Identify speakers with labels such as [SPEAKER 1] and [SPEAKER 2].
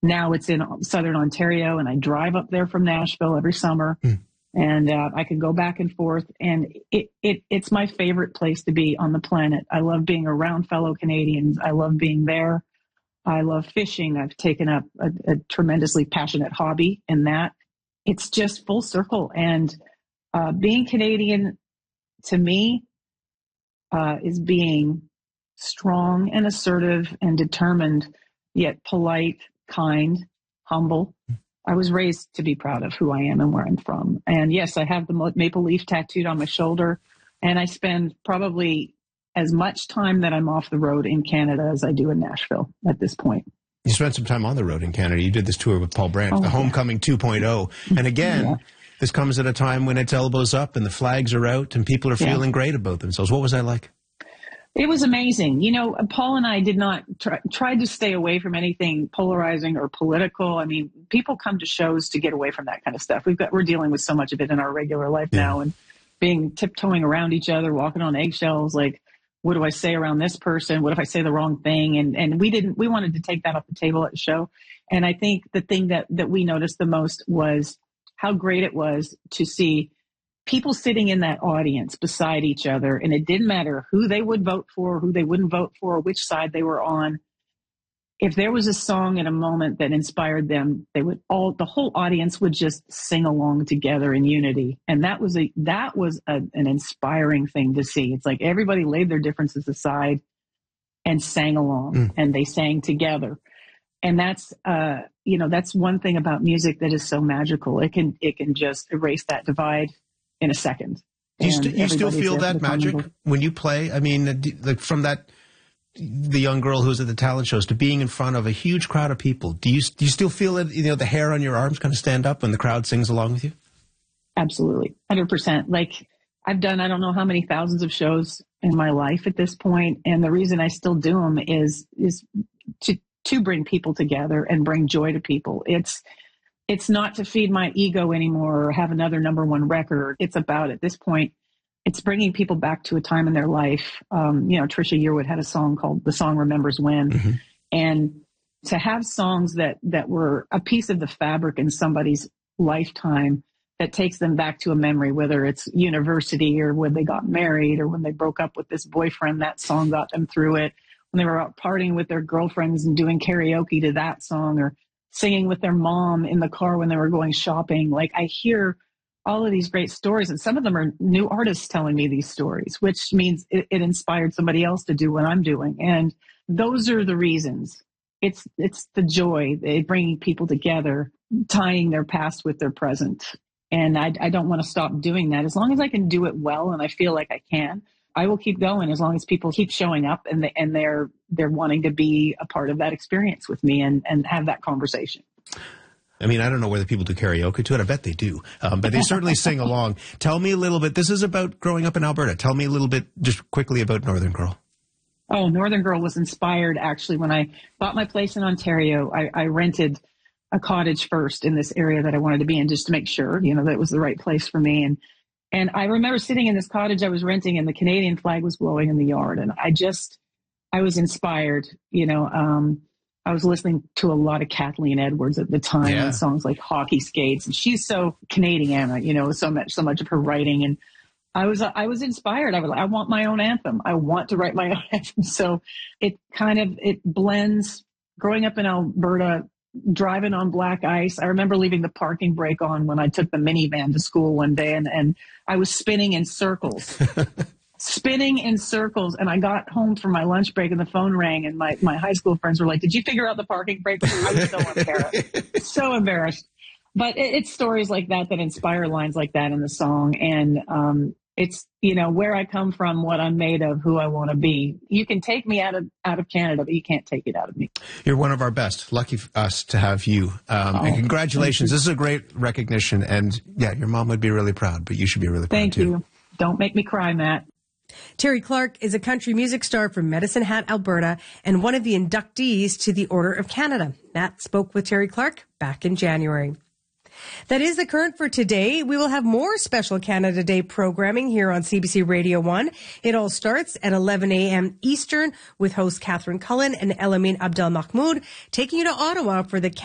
[SPEAKER 1] now it's in Southern Ontario, and I drive up there from Nashville every summer. And I can go back and forth, and it's my favorite place to be on the planet. I love being around fellow Canadians. I love being there. I love fishing. I've taken up a tremendously passionate hobby in that. It's just full circle. And being Canadian, to me, is being strong and assertive and determined, yet polite, kind, humble. I was raised to be proud of who I am and where I'm from. And yes, I have the maple leaf tattooed on my shoulder, and I spend probably as much time that I'm off the road in Canada as I do in Nashville at this point.
[SPEAKER 2] You spent some time on the road in Canada. You did this tour with Paul Brandt, the Homecoming 2.0. And again, this comes at a time when it's elbows up and the flags are out and people are feeling great about themselves. What was that like?
[SPEAKER 1] It was amazing. You know, Paul and I did not try to stay away from anything polarizing or political. I mean, people come to shows to get away from that kind of stuff. We're dealing with so much of it in our regular life now, and being tiptoeing around each other, walking on eggshells. Like, what do I say around this person? What if I say the wrong thing? And we wanted to take that off the table at the show. And I think the thing that we noticed the most was how great it was to see people sitting in that audience beside each other, and it didn't matter who they would vote for, who they wouldn't vote for, which side they were on. If there was a song in a moment that inspired them, the whole audience would just sing along together in unity. And that was an inspiring thing to see. It's like everybody laid their differences aside and sang along, and they sang together. And that's one thing about music that is so magical. It can just erase that divide in a second.
[SPEAKER 2] Do you still feel that magic when you play? I mean, like from the young girl who was at the talent shows to being in front of a huge crowd of people, do you still feel it? You know, the hair on your arms kind of stand up when the crowd sings along with you? Absolutely, 100%.
[SPEAKER 1] Like I've done, I don't know how many thousands of shows in my life at this point, and the reason I still do them is to bring people together and bring joy to people. It's not to feed my ego anymore or have another #1 record. It's about, at this point, it's bringing people back to a time in their life. Trisha Yearwood had a song called The Song Remembers When. And to have songs that were a piece of the fabric in somebody's lifetime that takes them back to a memory, whether it's university or when they got married or when they broke up with this boyfriend, that song got them through it. When they were out partying with their girlfriends and doing karaoke to that song, or singing with their mom in the car when they were going shopping. Like, I hear all of these great stories, and some of them are new artists telling me these stories, which means it inspired somebody else to do what I'm doing. And those are the reasons. It's the joy, bringing people together, tying their past with their present. And I don't want to stop doing that. As long as I can do it well, and I feel like I can, I will keep going as long as people keep showing up and they're wanting to be a part of that experience with me and have that conversation.
[SPEAKER 2] I mean, I don't know whether people do karaoke to it. I bet they do. But they certainly sing along. Tell me a little bit. This is about growing up in Alberta. Tell me a little bit just quickly about Northern Girl.
[SPEAKER 1] Oh, Northern Girl was inspired actually when I bought my place in Ontario. I rented a cottage first in this area that I wanted to be in just to make sure, that it was the right place for me. And I remember sitting in this cottage I was renting and the Canadian flag was blowing in the yard. And I was inspired, I was listening to a lot of Kathleen Edwards at the time and songs like Hockey Skates. And she's so Canadian, so much of her writing. And I was inspired. I want my own anthem. I want to write my own anthem. So it blends growing up in Alberta, driving on black ice. I remember leaving the parking brake on when I took the minivan to school one day, and I was spinning in circles, And I got home from my lunch break and the phone rang, and my high school friends were like, "Did you figure out the parking brake?" I was so embarrassed. But it's stories like that inspire lines like that in the song. And it's, where I come from, what I'm made of, who I want to be. You can take me out of Canada, but you can't take it out of me.
[SPEAKER 2] You're one of our best. Lucky us to have you. And congratulations. This is a great recognition. And your mom would be really proud, but you should be really proud too.
[SPEAKER 1] Thank you. Don't make me cry, Matt.
[SPEAKER 3] Terry Clark is a country music star from Medicine Hat, Alberta, and one of the inductees to the Order of Canada. Matt spoke with Terry Clark back in January. That is the current for today. We will have more special Canada Day programming here on CBC Radio 1. It all starts at 11 a.m. Eastern with host Catherine Cullen and Elamine Abdel Mahmoud taking you to Ottawa for the